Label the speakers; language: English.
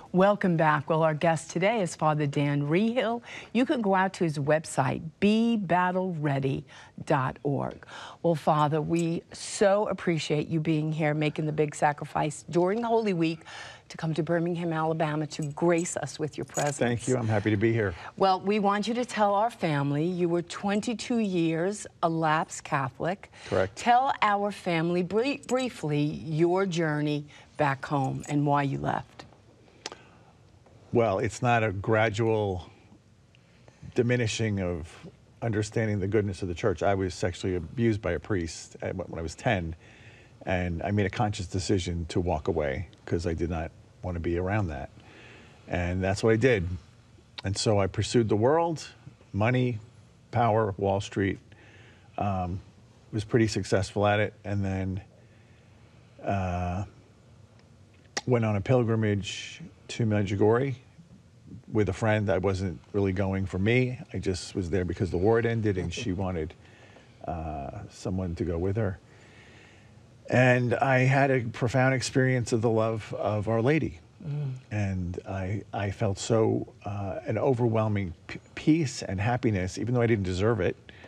Speaker 1: Welcome back. Well, our guest today is Father Dan Rehill. You can go out to his website, bebattleready.org. Well, Father, we so appreciate you being here, making the big sacrifice during the Holy Week to come to Birmingham, Alabama to grace us with your presence.
Speaker 2: Thank you. I'm happy to be here.
Speaker 1: Well, we want you to tell our family you were 22 years a lapsed Catholic.
Speaker 2: Correct.
Speaker 1: Tell our family briefly your journey back home and why you left.
Speaker 2: Well, it's not a gradual diminishing of understanding the goodness of the church. I was sexually abused by a priest when I was 10, and I made a conscious decision to walk away because I did not want to be around that. And that's what I did. And so I pursued the world, money, power, Wall Street. Was pretty successful at it, and then went on a pilgrimage to Medjugorje with a friend. I wasn't really going for me. I just was there because the war had ended and she wanted someone to go with her. And I had a profound experience of the love of Our Lady. And I felt so an overwhelming peace and happiness, even though I didn't deserve it.